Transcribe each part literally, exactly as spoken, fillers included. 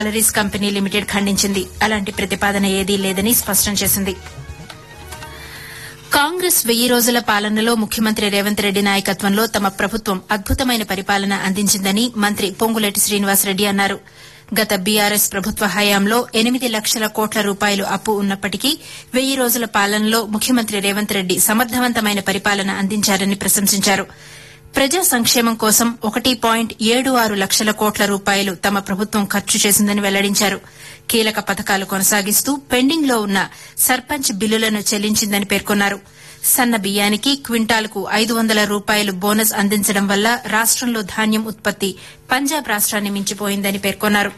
Calories company limited ఖండించింది. అలాంటి ప్రతిపాదన ఏదీ లేదని స్పష్టం చేసింది. కాంగ్రెస్ వెయ్యి రోజుల పాలనలో ముఖ్యమంత్రి రేవంత్ రెడ్డి నాయకత్వంలో తమ ప్రభుత్వం అద్భుతమైన పరిపాలన అందించిందని మంత్రి పొంగులేటి శ్రీనివాసరెడ్డి అన్నారు. గత బీఆర్ఎస్ ప్రభుత్వ హయాంలో ఎనిమిది లక్షల కోట్ల రూపాయలు అప్పు ఉన్నప్పటికీ వెయ్యి రోజుల పాలనలో ముఖ్యమంత్రి రేవంత్ రెడ్డి సమర్థవంతమైన పరిపాలన అందించారని ప్రశంసించారు. ప్రజా సంక్షేమం కోసం ఒకటి పాయింట్ ఏడు ఆరు లక్షల కోట్ల రూపాయలు తమ ప్రభుత్వం ఖర్చు చేసిందని వెల్లడించారు. కీలక పథకాలు కొనసాగిస్తూ పెండింగ్లో ఉన్న సర్పంచ్ బిల్లులను చెల్లించిందని పేర్కొన్నారు. సన్న బియ్యానికి క్వింటాల్కు ఐదు వందల రూపాయలు బోనస్ అందించడం వల్ల రాష్టంలో ధాన్యం ఉత్పత్తి పంజాబ్ రాష్ట్రాన్ని మించిపోయిందని పేర్కొన్నారు.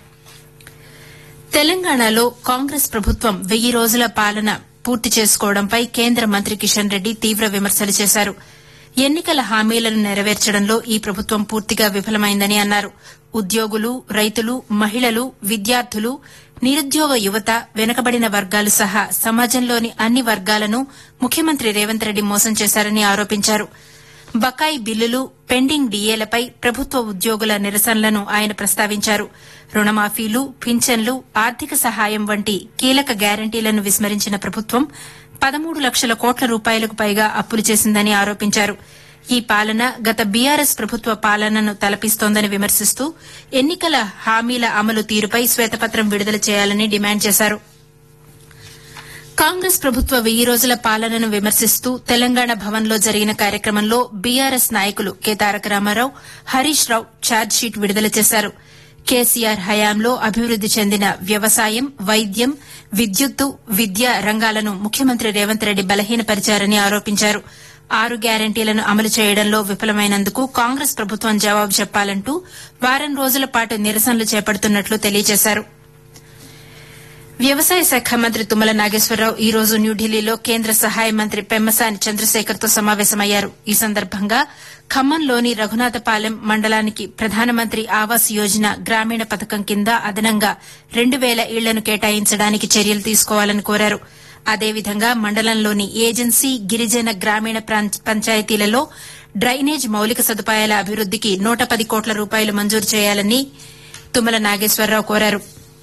తెలంగాణలో కాంగ్రెస్ ప్రభుత్వం వెయ్యి రోజుల పాలన పూర్తి చేసుకోవడంపై కేంద్ర మంత్రి కిషన్ రెడ్డి తీవ్ర విమర్శలు చేశారు. ఎన్నికల హామీలను నెరవేర్చడంలో ఈ ప్రభుత్వం పూర్తిగా విఫలమైందని అన్నారు. ఉద్యోగులు, రైతులు, మహిళలు, విద్యార్థులు, నిరుద్యోగ యువత, వెనుకబడిన వర్గాలు సహా సమాజంలోని అన్ని వర్గాలను ముఖ్యమంత్రి రేవంత్ రెడ్డి మోసం చేశారని ఆరోపించారు. బకాయి బిల్లులు, పెండింగ్ డీఏలపై ప్రభుత్వ ఉద్యోగుల నిరసనలను ఆయన ప్రస్తావించారు. రుణమాఫీలు, పింఛన్లు, ఆర్థిక సహాయం వంటి కీలక గ్యారంటీలను విస్మరించిన ప్రభుత్వం పదమూడు లక్షల కోట్ల రూపాయలకు పైగా అప్పులు చేసిందని ఆరోపించారు. ఈ పాలన గత బీఆర్ఎస్ ప్రభుత్వ పాలనను తలపిస్తోందని విమర్శిస్తూ ఎన్నికల హామీల అమలు తీరుపై శ్వేతపత్రం విడుదల చేయాలని డిమాండ్ చేశారు. కాంగ్రెస్ ప్రభుత్వ వెయ్యి రోజుల పాలనను విమర్శిస్తూ తెలంగాణ భవన్లో జరిగిన కార్యక్రమంలో బీఆర్ఎస్ నాయకులు కె తారక రామారావు, హరీష్ రావు ఛార్జిషీట్ విడుదల చేశారు. కేసీఆర్ హయాంలో అభివృద్ది చెందిన వ్యవసాయం, వైద్యం, విద్యుత్తు, విద్య రంగాలను ముఖ్యమంత్రి రేవంత్ రెడ్డి బలహీనపరిచారని ఆరోపించారు. ఆరు గ్యారంటీలను అమలు చేయడంలో విఫలమైనందుకు కాంగ్రెస్ ప్రభుత్వం జవాబు చెప్పాలంటూ వారం రోజుల పాటు నిరసనలు చేపడుతున్నట్లు తెలియజేశారు. వ్యవసాయ శాఖ మంత్రి తుమ్మల నాగేశ్వరరావు ఈ రోజు న్యూఢిల్లీలో కేంద్ర సహాయ మంత్రి పెమ్మసాని చంద్రశేఖర్తో సమావేశమయ్యారు. ఈ సందర్భంగా ఖమ్మంలోని రఘునాథపాలెం మండలానికి ప్రధానమంత్రి ఆవాస్ యోజన గ్రామీణ పథకం కింద అదనంగా రెండు వేల ఇళ్లను కేటాయించడానికి చర్యలు తీసుకోవాలని కోరారు. అదేవిధంగా మండలంలోని ఏజెన్సీ, గిరిజన, గ్రామీణ పంచాయతీలలో డ్రైనేజ్ మౌలిక సదుపాయాల అభివృద్దికి నూట పది కోట్ల రూపాయలు మంజూరు చేయాలని తుమ్మల నాగేశ్వరరావు కోరారు.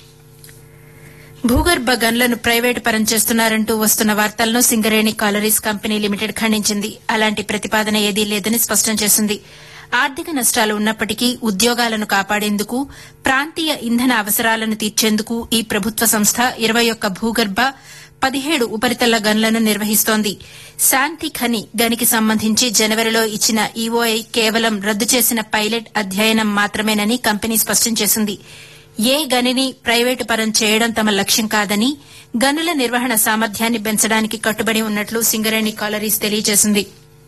భూగర్భ గనులను ప్రైవేటు పరం చేస్తున్నారంటూ వస్తున్న వార్తలను సింగరేణి కాలరీస్ కంపెనీ లిమిటెడ్ ఖండించింది. అలాంటి ప్రతిపాదన ఏదీ లేదని స్పష్టం చేసింది. ఆర్థిక నష్టాలు ఉన్నప్పటికీ ఉద్యోగాలను కాపాడేందుకు, ప్రాంతీయ ఇంధన అవసరాలను తీర్చేందుకు ఈ ప్రభుత్వ సంస్థ ఇరవై ఒక్క భూగర్భ, పదిహేడు ఉపరితల గనులను నిర్వహిస్తోంది. శాంతి ఖని గనికి సంబంధించి జనవరిలో ఇచ్చిన ఈఓఐ కేవలం రద్దు చేసిన పైలట్ అధ్యయనం మాత్రమేనని కంపెనీ స్పష్టం చేసింది. ఏ గనిని ప్రైవేటు పరం చేయడం తమ లక్ష్యం కాదని, గనుల నిర్వహణ సామర్థ్యాన్ని పెంచడానికి కట్టుబడి ఉన్నట్లు సింగరేణి కాలరీస్ తెలియజేసింది.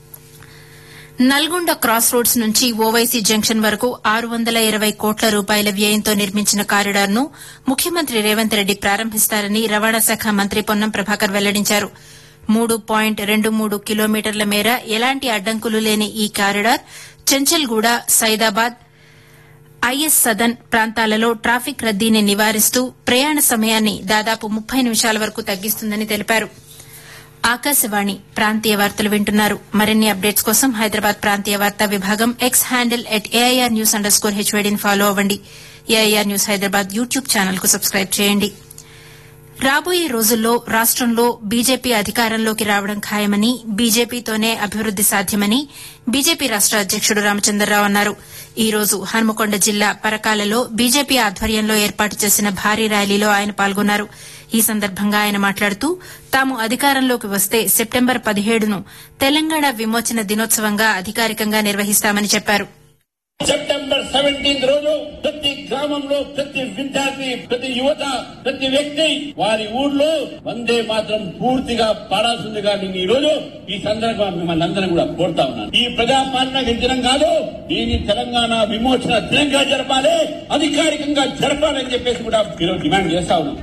నల్గొండ క్రాస్ రోడ్స్ నుంచి ఓవైసీ జంక్షన్ వరకు ఆరు వందల ఇరవై కోట్ల రూపాయల వ్యయంతో నిర్మించిన కారిడార్ను ముఖ్యమంత్రి రేవంత్ రెడ్డి ప్రారంభిస్తారని రవాణా శాఖ మంత్రి పొన్నం ప్రభాకర్ వెల్లడించారు. మూడు పాయింట్ రెండు మూడు కిలోమీటర్ల మేర ఎలాంటి అడ్డంకులు లేని ఈ కారిడార్ చెంచల్గూడ, సైదాబాద్, ఐఎస్ సదన్ ప్రాంతాలలో ట్రాఫిక్ రద్దీని నివారిస్తూ ప్రయాణ సమయాన్ని దాదాపు ముప్పై నిమిషాల వరకు తగ్గిస్తుందని తెలిపారు. ఆకాశవాణి ప్రాంతీయ వార్తలు వింటున్నారు. మరిన్ని అప్డేట్స్ కోసం హైదరాబాద్ ప్రాంతీయ వార్తా విభాగం X handle at AIR news under score హెచ్వైడీని follow అవ్వండి. AIR news Hyderabad YouTube channel కు సబ్స్క్రైబ్ చేయండి. రాబోయే రోజుల్లో రాష్టంలో బీజేపీ అధికారంలోకి రావడం ఖాయమని, బీజేపీతోనే అభివృద్ది సాధ్యమని బీజేపీ రాష్ట అధ్యకుడు రామచంద్రరావు అన్నారు. ఈ రోజు హన్మకొండ జిల్లా పరకాలలో బీజేపీ ఆధ్వర్యంలో ఏర్పాటు చేసిన భారీ ర్యాలీలో ఆయన పాల్గొన్నారు. ఈ సందర్భంగా ఆయన మాట్లాడుతూ తాము అధికారంలోకి వస్తే సెప్టెంబర్ పదిహేడును తెలంగాణ విమోచన దినోత్సవంగా అధికారికంగా నిర్వహిస్తామని చెప్పారు. సెప్టెంబర్ సెవెంటీన్త్ రోజు ప్రతి గ్రామంలో, ప్రతి విద్యార్థి, ప్రతి యువత, ప్రతి వ్యక్తి వారి ఊర్లో వందే మాత్రం పూర్తిగా పాడాల్సిందిగా నేను ఈ రోజు ఈ సందర్భంగా మిమ్మల్ని అందరం కూడా కోరుతా ఉన్నాను. ఈ ప్రజాపాలన దినం కాదు, దీని తెలంగాణ విమోచన దినంగా జరపాలి, అధికారికంగా జరపాలని చెప్పేసి కూడా ఈరోజు డిమాండ్ చేస్తా ఉన్నాం.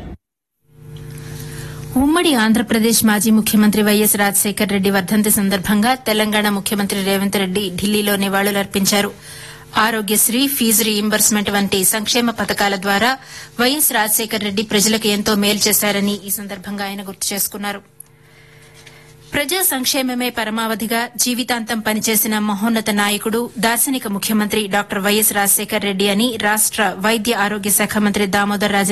ఉమ్మడి ఆంధ్రప్రదేశ్ మాజీ ముఖ్యమంత్రి వైఎస్ రాజశేఖర్ రెడ్డి వర్దంతి సందర్భంగా తెలంగాణ ముఖ్యమంత్రి రేవంత్ రెడ్డి ఢిల్లీలో నివాళులర్పించారు. ఆరోగ్యశ్రీ, ఫీజు రీయింబర్స్మెంట్ వంటి సంక్షేమ పథకాల ద్వారా వైఎస్ రాజశేఖర్ రెడ్డి ప్రజలకు ఎంతో మేలు చేశారని ఈ సందర్భంగా ఆయన గుర్తు చేసుకున్నారు. ప్రజా సంక్షేమమే పరమావధిగా జీవితాంతం పనిచేసిన మహోన్నత నాయకుడు దార్శనిక ముఖ్యమంత్రి డాక్టర్ వైఎస్ రాజశేఖర్ రెడ్డి అని రాష్ట వైద్య ఆరోగ్య శాఖ మంత్రి దామోదర్ రాజ